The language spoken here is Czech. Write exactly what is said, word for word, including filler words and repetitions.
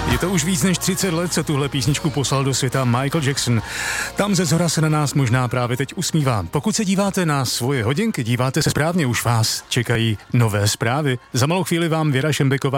Je to už víc než třicet let, co tuhle písničku poslal do světa Michael Jackson. Tam ze zhora se na nás možná právě teď usmívá. Pokud se díváte na svoje hodinky, díváte se správně, už vás čekají nové zprávy. Za malou chvíli vám Věra Šembeková